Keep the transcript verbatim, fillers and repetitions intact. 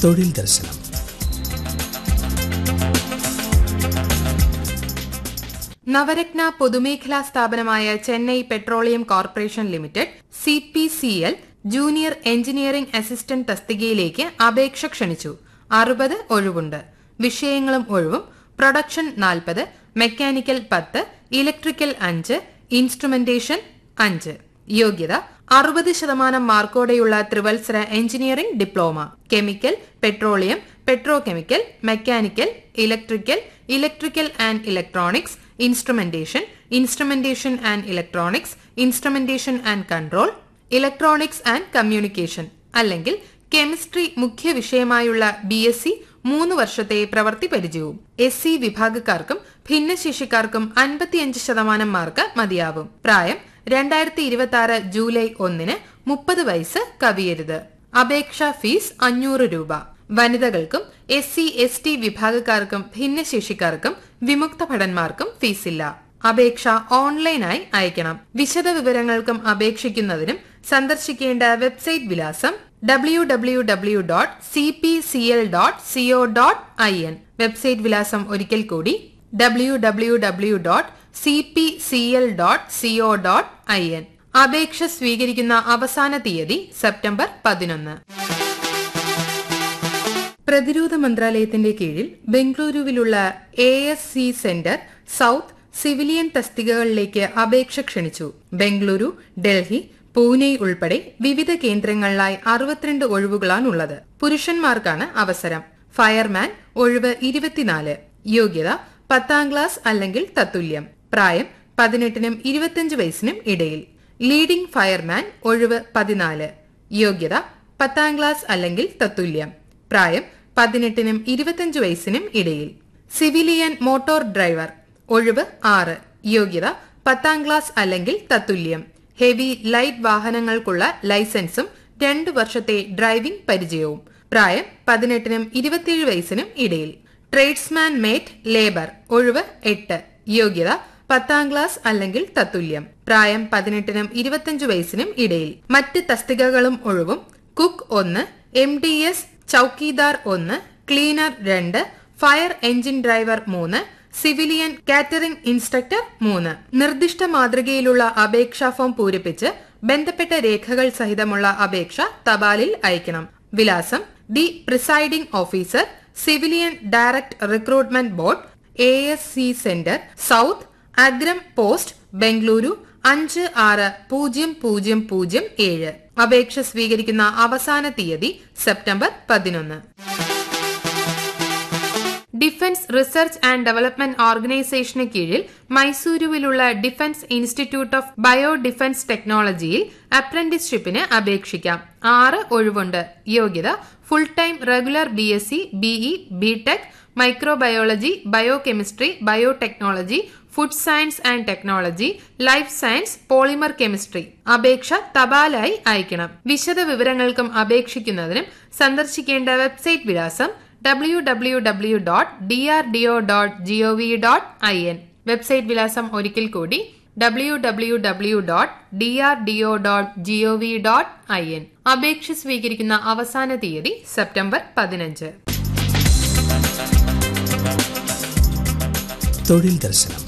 തൊഴിൽ ദർശനം. നവരത്ന പൊതുമേഖലാ സ്ഥാപനമായ Chennai petroleum corporation limited C P C L junior engineering assistant തസ്തികയിലേക്ക് അപേക്ഷ ക്ഷണിച്ചു. അറുപത് ഒഴിവുണ്ട്. വിഷയങ്ങളും ഒഴിവും: പ്രൊഡക്ഷൻ നാൽപ്പത്, മെക്കാനിക്കൽ പത്ത്, ഇലക്ട്രിക്കൽ അഞ്ച്, ഇൻസ്ട്രുമെന്റേഷൻ അഞ്ച്. യോഗ്യത: അറുപത് ശതമാനം മാർക്കോടെയുള്ള ത്രിവത്സര engineering diploma. Chemical, petroleum, petro chemical, mechanical, electrical, electrical and electronics, instrumentation, instrumentation and electronics, instrumentation and control, electronics and communication അല്ലെങ്കിൽ കെമിസ്ട്രി മുഖ്യ വിഷയമായുള്ള ബി എസ് സി മൂന്ന് വർഷത്തെ പ്രവൃത്തി പരിചയവും. എസ് സി വിഭാഗക്കാർക്കും ഭിന്നശേഷിക്കാർക്കും അൻപത്തിയഞ്ച് ശതമാനം മാർക്ക് മതിയാവും. പ്രായം രണ്ടായിരത്തി ഇരുപത്തി ആറ് ജൂലൈ ഒന്നിന് മുപ്പത് വയസ്സ് കവിയരുത്. അപേക്ഷാ ഫീസ് അഞ്ഞൂറ് രൂപ. വനിതകൾക്കും എസ് സി എസ് ടി വിഭാഗക്കാർക്കും ഭിന്നശേഷിക്കാർക്കും വിമുക്ത ഭടന്മാർക്കും ഫീസില്ല. അപേക്ഷ ഓൺലൈനായി അയക്കണം. വിശദ വിവരങ്ങൾക്കും അപേക്ഷിക്കുന്നതിനും സന്ദർശിക്കേണ്ട വെബ്സൈറ്റ് വിലാസം W W W dot C P C L dot CO dot I N. Website വിലാസം ഒരിക്കൽ കൂടി W W W dot C P C L dot CO dot I N. അപേക്ഷ സ്വീകരിക്കുന്ന അവസാന തീയതി സെപ്റ്റംബർ പതിനൊന്ന്. പ്രതിരോധ മന്ത്രാലയത്തിന്റെ കീഴിൽ ബംഗളൂരുവിലുള്ള A S C centre south civilian തസ്തികകളിലേക്ക് അപേക്ഷ ക്ഷണിച്ചു. ബംഗളൂരു, ഡൽഹി, പൂനെ ഉൾപ്പെടെ വിവിധ കേന്ദ്രങ്ങളിലായി അറുപത്തിരണ്ട് ഒഴിവുകളാണുള്ളത്. പുരുഷന്മാർക്കാണ് അവസരം. ഫയർമാൻ ഒഴിവ് ഇരുപത്തിനാല്. യോഗ്യത: പത്താം ക്ലാസ് അല്ലെങ്കിൽ തത്തുല്യം. പ്രായം പതിനെട്ടിനും ഇരുപത്തിയഞ്ച് വയസ്സിനും ഇടയിൽ. ലീഡിംഗ് ഫയർമാൻ ഒഴിവ് പതിനാല്. യോഗ്യത: പത്താം ക്ലാസ് അല്ലെങ്കിൽ തത്തുല്യം. പ്രായം പതിനെട്ടിനും ഇരുപത്തിയഞ്ച് വയസ്സിനും ഇടയിൽ. സിവിലിയൻ മോട്ടോർ ഡ്രൈവർ ഒഴിവ് ആറ്. യോഗ്യത: പത്താം ക്ലാസ് അല്ലെങ്കിൽ തത്തുല്യം. ഹെവി ലൈറ്റ് വാഹനങ്ങൾക്കുള്ള ലൈസൻസും രണ്ടു വർഷത്തെ ഡ്രൈവിംഗ് പരിചയവും. പ്രായം പതിനെട്ടിനും ഇരുപത്തിയേഴ് വയസ്സിനും ഇടയിൽ. ട്രേഡ്സ്മാൻ മേറ്റ് ലേബർ ഒഴിവ് എട്ട്. യോഗ്യത: പത്താം ക്ലാസ് അല്ലെങ്കിൽ തത്തുല്യം. പ്രായം പതിനെട്ടിനും ഇരുപത്തിയഞ്ച് വയസ്സിനും ഇടയിൽ. മറ്റ് തസ്തികകളും ഒഴിവും: കുക്ക് ഒന്ന്, എം ഡി എസ് ചൌക്കീദാർ ഒന്ന്, ക്ലീനർ രണ്ട്, ഫയർ എഞ്ചിൻ ഡ്രൈവർ മൂന്ന്, സിവിലിയൻ കാറ്ററിംഗ് ഇൻസ്ട്രക്ടർ മൂന്ന്. നിർദ്ദിഷ്ട മാതൃകയിലുള്ള അപേക്ഷാ ഫോം പൂരിപ്പിച്ച് ബന്ധപ്പെട്ട രേഖകൾ സഹിതമുള്ള അപേക്ഷ തപാലിൽ അയക്കണം. വിലാസം: the presiding officer, civilian direct recruitment board, A S C centre south, അഗ്രം പോസ്റ്റ്, ബംഗളൂരു അഞ്ച് ആറ് പൂജ്യം പൂജ്യം പൂജ്യം ഏഴ്. അപേക്ഷ സ്വീകരിക്കുന്ന അവസാന തീയതി സെപ്റ്റംബർ പതിനൊന്ന്. ഡിഫൻസ് റിസർച്ച് ആൻഡ് ഡെവലപ്മെന്റ് ഓർഗനൈസേഷന് കീഴിൽ മൈസൂരുവിലുള്ള defence institute of bio defence ടെക്നോളജിയിൽ അപ്രന്റീസ്ഷിപ്പിന് അപേക്ഷിക്കാം. ആറ് ഒഴിവുണ്ട്. യോഗ്യത: full time regular B S C, BE, BTech, microbiology, biochemistry, biotechnology, food science and technology, life science, polymer chemistry. അപേക്ഷ തപാലായി അയക്കണം. വിശദ വിവരങ്ങൾക്കും അപേക്ഷിക്കുന്നതിനും സന്ദർശിക്കേണ്ട വെബ്സൈറ്റ് വിലാസം W W W dot D R D O dot G O V dot I N. Website വിലാസം ഒരിക്കൽ കൂടി W W W dot D R D O dot G O V dot I N. അപേക്ഷ സ്വീകരിക്കുന്ന അവസാന തീയതി September പതിനഞ്ച്. തൊഴിൽ ദർശനം.